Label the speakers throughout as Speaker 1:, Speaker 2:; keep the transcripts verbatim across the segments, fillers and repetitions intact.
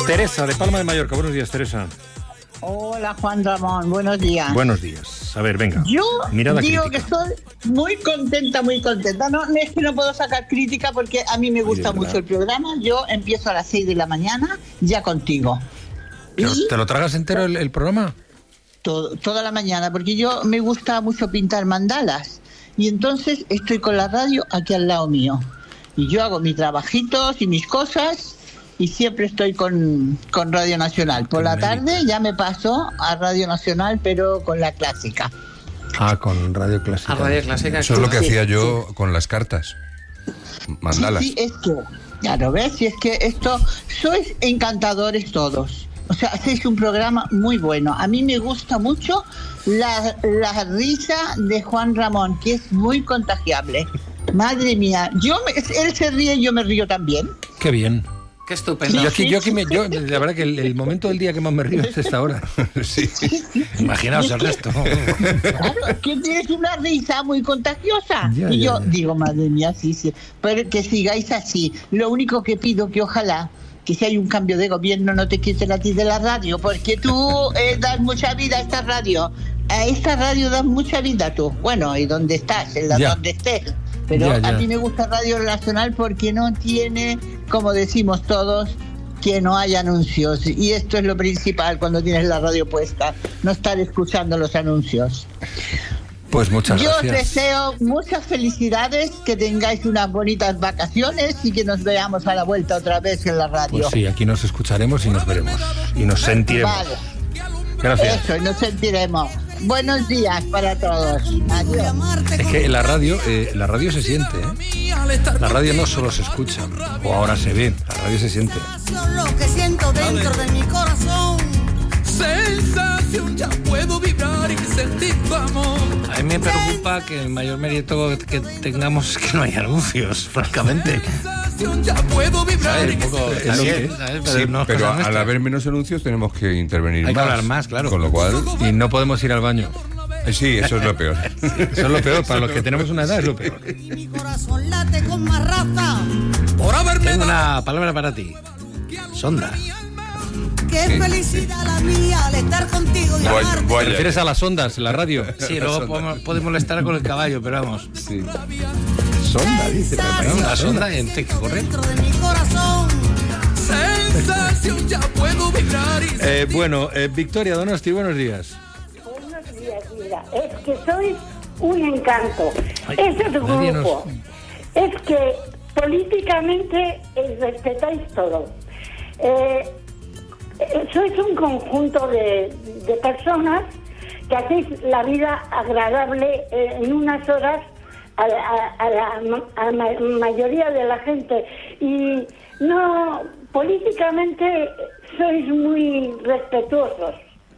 Speaker 1: Teresa, de Palma de Mallorca. Buenos días, Teresa.
Speaker 2: Hola, Juan Ramón. Buenos días.
Speaker 1: Buenos días. A ver, venga.
Speaker 2: Yo
Speaker 1: mirada
Speaker 2: digo
Speaker 1: crítica.
Speaker 2: que estoy muy contenta, muy contenta. No, no es que no puedo sacar crítica porque a mí me gusta
Speaker 1: Ay,
Speaker 2: mucho el programa. Yo empiezo a las seis de la mañana ya contigo.
Speaker 1: ¿Te lo,
Speaker 2: Y
Speaker 1: te lo tragas entero el, el programa?
Speaker 2: todo, toda la mañana, porque yo me gusta mucho pintar mandalas. Y entonces estoy con la radio aquí al lado mío. Y yo hago mis trabajitos y mis cosas y siempre estoy con, con Radio Nacional. Por la tarde ya me paso a Radio Nacional, pero con la clásica.
Speaker 1: Ah, con Radio Clásica.
Speaker 3: A Radio Clásica.
Speaker 4: Eso es lo que
Speaker 2: Sí,
Speaker 4: hacía
Speaker 2: sí.
Speaker 4: yo con las cartas. Mandalas.
Speaker 2: Sí, sí, es que, claro, ¿ves? Si es que esto, sois encantadores todos. O sea, hacéis un programa muy bueno. A mí me gusta mucho la, la risa de Juan Ramón, que es muy contagiable. Madre mía, yo me- él se ríe y yo me río también.
Speaker 1: Qué bien.
Speaker 3: Qué estupendo.
Speaker 1: Yo aquí, yo aquí me, yo, la verdad que el, el momento del día que más me río es esta hora.
Speaker 4: Sí.
Speaker 1: Imaginaos el resto.
Speaker 2: Claro, que tienes una risa muy contagiosa.
Speaker 1: Ya,
Speaker 2: y
Speaker 1: ya,
Speaker 2: yo
Speaker 1: ya.
Speaker 2: digo, madre mía, sí, sí. Pero que sigáis así. Lo único que pido que ojalá que si hay un cambio de gobierno no te quiten a ti de la radio, porque tú eh, das mucha vida a esta radio. A esta radio das mucha vida tú. Bueno, y donde estás, en la
Speaker 1: Ya.
Speaker 2: donde estés. Pero
Speaker 1: Ya, ya.
Speaker 2: a mí me gusta Radio Nacional porque no tiene, como decimos todos, que no hay anuncios. Y esto es lo principal cuando tienes la radio puesta, no estar escuchando los anuncios.
Speaker 1: Pues muchas
Speaker 2: Yo os
Speaker 1: gracias.
Speaker 2: deseo muchas felicidades, que tengáis unas bonitas vacaciones y que nos veamos a la vuelta otra vez en la radio.
Speaker 1: Pues sí, aquí nos escucharemos y nos veremos. Y nos sentiremos.
Speaker 2: Vale,
Speaker 1: Gracias.
Speaker 2: eso, y nos sentiremos. Buenos días para todos. Adiós.
Speaker 1: Es que en la radio, eh, la radio se siente, ¿eh? La radio no solo se escucha, o ahora se ve, la radio se siente.
Speaker 5: Lo que siento dentro de mi corazón.
Speaker 6: Sensación, ya puedo vibrar y sentir tu amor.
Speaker 3: A mí me preocupa que el mayor mérito que tengamos es que no hay anuncios, francamente.
Speaker 6: Sensación, ya puedo vibrar
Speaker 3: ¿Sabes?
Speaker 6: y
Speaker 3: Un poco,
Speaker 1: Es
Speaker 3: está
Speaker 1: lo
Speaker 3: bien,
Speaker 1: que-
Speaker 3: ¿sabes?
Speaker 4: Sí,
Speaker 3: no es
Speaker 4: pero
Speaker 3: cosa
Speaker 4: al
Speaker 3: nuestra.
Speaker 4: haber menos anuncios tenemos que intervenir
Speaker 3: Hay que
Speaker 4: más.
Speaker 3: hablar más, claro.
Speaker 4: Con lo cual,
Speaker 1: Y no podemos ir al baño.
Speaker 4: eh, sí, eso es lo peor.
Speaker 1: Eso es lo peor, para los que tenemos una edad es lo peor.
Speaker 5: Y mi corazón late con más raza.
Speaker 6: por haberme
Speaker 3: Tengo
Speaker 6: dado
Speaker 3: una palabra para ti. Sonda.
Speaker 5: Qué felicidad la mía al estar contigo y
Speaker 4: Voy-
Speaker 5: amarte.
Speaker 4: voy
Speaker 1: ¿Te refieres a las ondas en la radio?
Speaker 3: Sí, luego podemos, podemos molestar con el caballo, pero vamos.
Speaker 4: Sí.
Speaker 1: Sonda, dice. pero
Speaker 3: No,
Speaker 1: no,
Speaker 3: la sonda y hay que correr.
Speaker 5: Dentro de mi corazón.
Speaker 6: sensación, ya puedo vibrar y
Speaker 1: Eh, bueno, eh, Victoria Donosti, buenos días.
Speaker 7: Buenos días, mira, es que sois un encanto.
Speaker 1: Ay,
Speaker 7: Ese es tu
Speaker 1: nadie
Speaker 7: grupo. Es que políticamente eh, respetáis todo. Eh, eh, sois un conjunto de, de personas que hacéis la vida agradable eh, en unas horas a, a- a la a la ma- mayoría de la gente. Y no, políticamente sois muy respetuosos.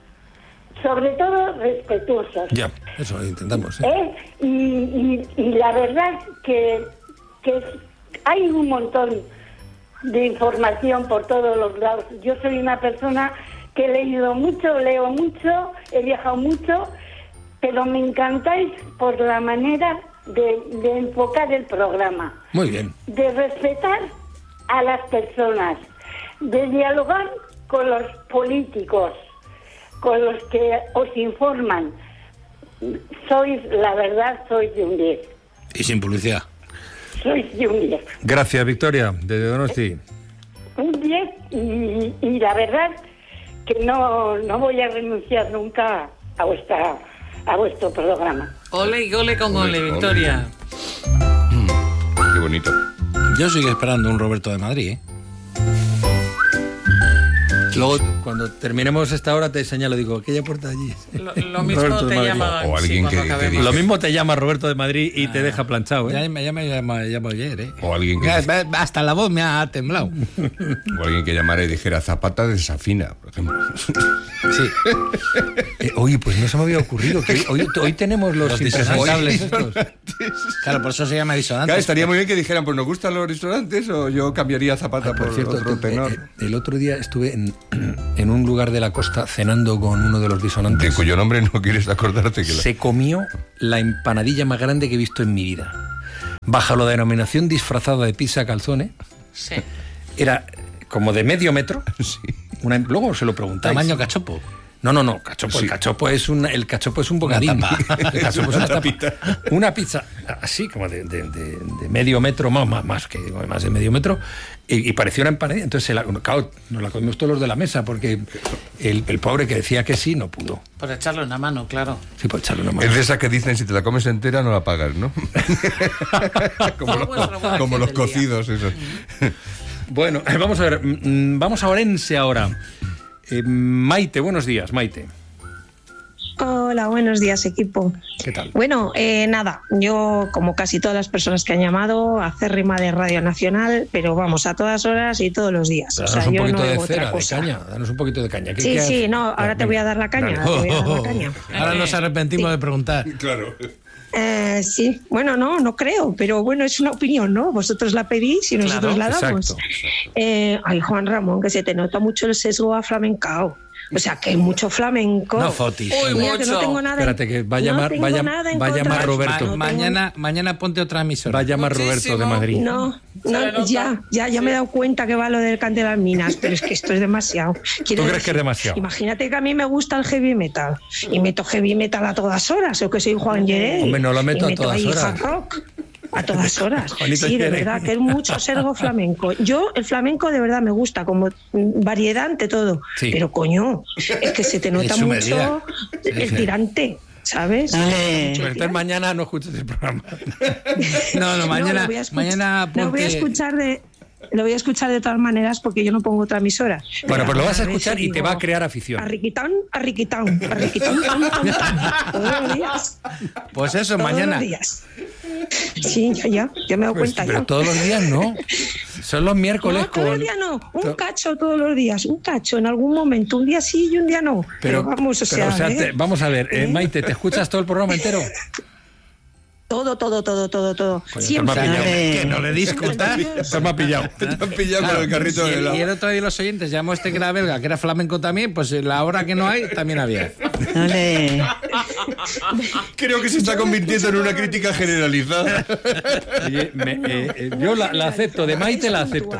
Speaker 7: Sobre todo respetuosos.
Speaker 1: Ya, eso intentamos. ¿eh?
Speaker 7: ¿Eh? Y, y- y la verdad que, que hay un montón de información por todos los lados. Yo soy una persona que he leído mucho, leo mucho, he viajado mucho, pero me encantáis por la manera de, de enfocar el programa,
Speaker 1: Muy bien.
Speaker 7: de respetar a las personas, de dialogar con los políticos, con los que os informan. Sois, la verdad, sois de un diez.
Speaker 3: Y sin publicidad.
Speaker 7: Sois de un diez.
Speaker 1: Gracias, Victoria, de Donosti.
Speaker 7: Un diez y, y la verdad que no, no voy a renunciar nunca a vuestra a vuestro programa.
Speaker 3: Ole y ole con ole,
Speaker 4: Ole,
Speaker 3: Victoria.
Speaker 4: Qué bonito.
Speaker 3: Yo sigo esperando un Roberto de Madrid, ¿eh?
Speaker 1: Luego, cuando terminemos esta hora, te señalo, digo, aquella puerta allí.
Speaker 8: Lo, lo mismo
Speaker 1: Roberto de
Speaker 8: te
Speaker 1: Madrid.
Speaker 8: llama
Speaker 4: O alguien
Speaker 8: sí,
Speaker 4: que-
Speaker 8: cuando
Speaker 4: que
Speaker 8: acabemos.
Speaker 4: diga-
Speaker 1: Lo mismo te llama Roberto de Madrid y te deja planchado,
Speaker 3: Ya
Speaker 1: ¿eh?
Speaker 3: me, ya me llama, llamo ayer, ¿eh?
Speaker 4: O alguien que,
Speaker 3: Ya, hasta la voz me ha temblado.
Speaker 4: o alguien que llamara y dijera Zapata desafina, por ejemplo.
Speaker 3: Sí.
Speaker 1: Eh, oye, pues no se me había ocurrido que hoy, hoy tenemos los,
Speaker 3: Los
Speaker 1: impresentables
Speaker 3: disonantes.
Speaker 1: estos.
Speaker 3: Claro, por eso se llama disonante.
Speaker 4: Claro, estaría muy bien que dijeran, pues nos gustan los restaurantes o yo cambiaría Zapata
Speaker 1: Ah,
Speaker 4: por,
Speaker 1: por cierto,
Speaker 4: otro
Speaker 1: te-
Speaker 4: tenor.
Speaker 1: eh, el otro día estuve en, en un lugar de la costa cenando con uno de los
Speaker 4: De
Speaker 1: disonantes.
Speaker 4: cuyo nombre no quieres acordarte que la...
Speaker 1: Se comió la empanadilla más grande que he visto en mi vida. Bajo la denominación disfrazada de pizza calzone,
Speaker 8: Sí.
Speaker 1: era como de medio metro.
Speaker 4: Sí.
Speaker 1: Una, luego se lo preguntáis.
Speaker 3: Tamaño cachopo.
Speaker 1: No, no, no, cachopo.
Speaker 4: Sí.
Speaker 1: El cachopo es un, el cachopo es un bocadín.
Speaker 3: Una tapa.
Speaker 1: El cachopo es una,
Speaker 4: Una
Speaker 1: tapa.
Speaker 4: tapita.
Speaker 1: Una pizza así, como de, de, de, de medio metro, más, más, más que más de medio metro, y, y parecía una empanadilla. Entonces, se la, claro, nos la comimos todos los de la mesa, porque el, el pobre que decía que sí, no pudo.
Speaker 3: Por echarle una mano, claro.
Speaker 1: Sí, por echarle una mano.
Speaker 4: Es de esas que dicen, si te la comes entera no la pagas, ¿no? como
Speaker 3: Fue
Speaker 4: los,
Speaker 3: vuestra buena
Speaker 4: como
Speaker 3: acción
Speaker 4: los
Speaker 3: del día.
Speaker 4: cocidos, esos.
Speaker 1: Bueno, eh, vamos a ver, mm, vamos a Orense ahora. Eh, Maite, buenos días, Maite.
Speaker 8: Hola, buenos días, equipo.
Speaker 1: ¿Qué tal?
Speaker 8: Bueno, eh, nada, yo como casi todas las personas que han llamado, acérrima de Radio Nacional, pero vamos, a todas horas y todos los días.
Speaker 1: Danos
Speaker 8: o sea,
Speaker 1: un
Speaker 8: yo
Speaker 1: poquito
Speaker 8: no
Speaker 1: de
Speaker 8: hago otra
Speaker 1: cera, de
Speaker 8: cosa.
Speaker 1: caña. Danos un poquito de caña. ¿Qué-
Speaker 8: Sí,
Speaker 1: qué
Speaker 8: sí,
Speaker 1: hace?
Speaker 8: no, ahora
Speaker 1: Venga,
Speaker 8: te voy a dar la caña,
Speaker 1: dale.
Speaker 8: ahora te voy a dar la caña.
Speaker 3: Ahora nos arrepentimos de preguntar.
Speaker 4: Claro.
Speaker 8: Eh, sí, bueno, no, no creo, pero bueno, es una opinión, ¿no? Vosotros la pedís y nosotros
Speaker 3: Claro,
Speaker 8: la damos.
Speaker 1: exacto, exacto.
Speaker 8: Eh, ay, Juan Ramón, que se te nota mucho el sesgo a flamencao. O sea, que hay mucho flamenco.
Speaker 3: No fotis.
Speaker 8: Uy, mira, que no
Speaker 3: mucho.
Speaker 8: tengo nada en-
Speaker 1: Espérate, que va a
Speaker 8: no
Speaker 1: llamar-
Speaker 8: tengo
Speaker 1: va a llam-
Speaker 8: nada en
Speaker 1: va a
Speaker 8: contra
Speaker 1: llamar
Speaker 8: de-
Speaker 1: Roberto.
Speaker 8: no tengo-
Speaker 3: mañana, mañana ponte otra emisora.
Speaker 1: Va a llamar Roberto de
Speaker 6: Muchísimo.
Speaker 1: Madrid.
Speaker 8: No, no, ya, ya, ya me he dado cuenta que va lo del cante de las minas, pero es que esto es demasiado. Quiero
Speaker 1: ¿Tú crees que es demasiado?
Speaker 8: Imagínate que a mí me gusta el heavy metal y meto heavy metal a todas horas, o que soy Juan Llerey.
Speaker 1: Hombre, no lo meto
Speaker 8: y
Speaker 1: a todas
Speaker 8: ahí
Speaker 1: horas.
Speaker 8: hard rock. A todas horas.
Speaker 1: Juanito
Speaker 8: Sí, de
Speaker 1: Llerey.
Speaker 8: verdad, que es mucho sergo flamenco. Yo, el flamenco de verdad me gusta, como mm, variedad ante todo.
Speaker 1: Sí.
Speaker 8: Pero coño, es que se te nota
Speaker 3: su
Speaker 8: mucho
Speaker 3: medida.
Speaker 8: el tirante, ¿sabes?
Speaker 2: Dale.
Speaker 8: Mucho
Speaker 1: Pero entonces
Speaker 8: tirante.
Speaker 1: mañana no escuches el programa.
Speaker 3: No, no, mañana,
Speaker 8: lo voy a escuchar-
Speaker 3: mañana
Speaker 8: lo voy a
Speaker 3: ponte-
Speaker 8: escuchar de lo voy a escuchar de todas maneras porque yo no pongo otra emisora.
Speaker 1: Bueno, pues lo vas a
Speaker 8: veces
Speaker 1: escuchar y te
Speaker 8: digo,
Speaker 1: va a crear afición.
Speaker 8: Arriquitán, arriquitán, arriquitán, tan, tan, tan, todos los días.
Speaker 3: Pues eso,
Speaker 8: Todos
Speaker 3: mañana.
Speaker 8: los días. Sí, ya, ya, ya me he dado
Speaker 1: Pues,
Speaker 8: cuenta
Speaker 1: pero
Speaker 8: ya.
Speaker 1: todos los días no. Son los miércoles
Speaker 8: No, todos los
Speaker 1: con...
Speaker 8: días no, un
Speaker 1: to-
Speaker 8: cacho todos los días, un cacho en algún momento, un día sí y un día no. Pero, vamos, o
Speaker 1: pero,
Speaker 8: sea, ¿eh?
Speaker 1: te- vamos a ver, eh,
Speaker 8: ¿Eh?
Speaker 1: Maite, ¿te escuchas todo el programa entero?
Speaker 8: todo, todo, todo, todo, todo.
Speaker 1: Coño,
Speaker 8: Siempre.
Speaker 1: te me ha pillado.
Speaker 2: Dale.
Speaker 3: Que no le discutas.
Speaker 1: Se me ha pillado.
Speaker 4: Te han pillado con el carrito
Speaker 3: y,
Speaker 4: de
Speaker 3: el,
Speaker 4: helado.
Speaker 3: y el otro día los oyentes llamó este que era belga, que era flamenco también, pues la hora que no hay, también había.
Speaker 2: Dale.
Speaker 4: Creo que se está convirtiendo en una crítica generalizada.
Speaker 1: Oye, me- eh, eh, yo la, la acepto, de Maite la acepto.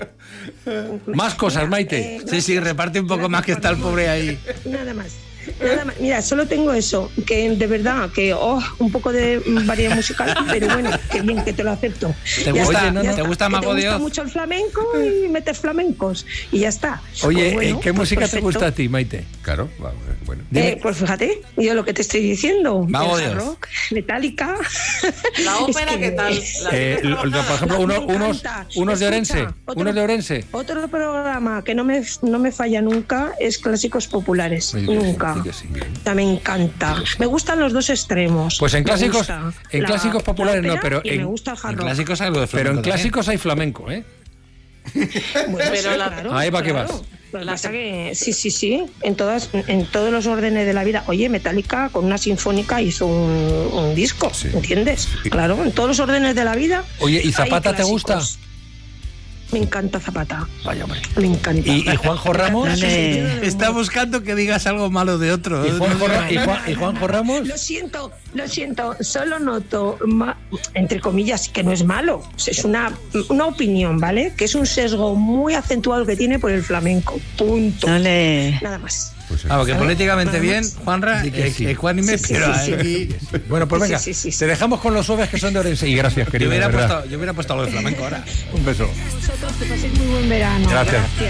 Speaker 1: Más cosas, Maite.
Speaker 3: Sí, sí, reparte un poco más que está el pobre ahí.
Speaker 8: Nada más. Nada más. Mira, solo tengo eso, que de verdad, que oh, un poco de variedad musical, pero bueno, que bien, que te lo acepto.
Speaker 3: ¿Te
Speaker 8: Ya
Speaker 3: gusta-
Speaker 8: está,
Speaker 3: no,
Speaker 8: ya
Speaker 3: no, te
Speaker 8: está.
Speaker 3: gusta
Speaker 8: Que
Speaker 3: Mago
Speaker 8: te
Speaker 3: de
Speaker 8: gusta
Speaker 3: Oz?
Speaker 8: mucho el flamenco y metes flamencos y ya está.
Speaker 1: Oye,
Speaker 8: Pues bueno,
Speaker 1: eh, ¿qué
Speaker 8: pues
Speaker 1: música te
Speaker 8: perfecto.
Speaker 1: gusta a ti, Maite?
Speaker 4: Claro, va, bueno.
Speaker 8: Eh, pues fíjate, yo lo que te estoy diciendo.
Speaker 3: Mago
Speaker 8: el
Speaker 3: de
Speaker 8: hard
Speaker 3: Oz.
Speaker 8: rock, Metallica.
Speaker 9: La ópera,
Speaker 8: Es que-
Speaker 9: ¿qué tal? La
Speaker 1: Eh, lo- lo- por ejemplo, uno-
Speaker 8: Me
Speaker 1: unos,
Speaker 8: encanta.
Speaker 1: unos de
Speaker 8: Escucha,
Speaker 1: Orense.
Speaker 8: otro-
Speaker 1: Unos de Orense.
Speaker 8: Otro programa que no me, no me falla nunca es Clásicos Populares.
Speaker 1: Oye, que sí,
Speaker 8: nunca.
Speaker 1: sí que sí.
Speaker 8: O sea, me encanta. Me gustan los dos extremos.
Speaker 1: Pues en
Speaker 8: Me
Speaker 1: clásicos-
Speaker 8: gusta
Speaker 1: en
Speaker 8: la-
Speaker 1: clásicos populares
Speaker 8: la
Speaker 1: no,
Speaker 8: ópera
Speaker 1: pero
Speaker 8: y
Speaker 1: en-
Speaker 8: me gusta el hard
Speaker 3: En
Speaker 8: rock.
Speaker 3: clásicos hay algo de
Speaker 1: Pero
Speaker 3: flamenco
Speaker 1: en clásicos hay flamenco, ¿eh?
Speaker 8: Bueno,
Speaker 9: Pero
Speaker 8: sí,
Speaker 9: la-
Speaker 8: claro,
Speaker 1: Ahí va que
Speaker 8: claro.
Speaker 1: vas.
Speaker 8: Lo que pasa que sí, sí, sí, en todas, en todos los órdenes de la vida. Oye, Metallica con una sinfónica hizo un, un disco, ¿entiendes? Claro, en todos los órdenes de la vida.
Speaker 1: Oye, ¿y
Speaker 8: hay
Speaker 1: Zapata te gusta?
Speaker 8: clásicos. Me encanta Zapata,
Speaker 1: Vaya, hombre.
Speaker 8: me encanta.
Speaker 1: ¿Y, y Juanjo Ramos?
Speaker 2: Dale.
Speaker 3: Está buscando que digas algo malo de otro.
Speaker 1: ¿Y Juanjo, Ra- y Juan- y Juanjo Ramos?
Speaker 8: Lo siento, lo siento, solo noto, ma- entre comillas, que no es malo, es una, una opinión, ¿vale? Que es un sesgo muy acentuado que tiene por el flamenco, punto.
Speaker 2: Dale.
Speaker 8: Nada más.
Speaker 4: Pues
Speaker 3: Ah, porque
Speaker 8: ¿Sabes?
Speaker 3: políticamente
Speaker 8: Nada
Speaker 3: bien,
Speaker 8: más.
Speaker 3: Juanra,
Speaker 1: Di que
Speaker 3: eh,
Speaker 1: sí.
Speaker 3: ecuánime,
Speaker 8: Sí, sí,
Speaker 3: pero
Speaker 8: sí, sí.
Speaker 3: aquí...
Speaker 1: Bueno, pues
Speaker 8: Sí,
Speaker 1: venga,
Speaker 8: sí, sí, sí.
Speaker 1: te dejamos con los suaves que son de Orense. Y gracias,
Speaker 3: Yo
Speaker 1: querido.
Speaker 3: hubiera,
Speaker 1: de verdad.
Speaker 3: puesto, yo hubiera puesto algo de flamenco ahora.
Speaker 1: Un beso.
Speaker 8: Vosotros que paséis muy buen verano.
Speaker 1: Gracias.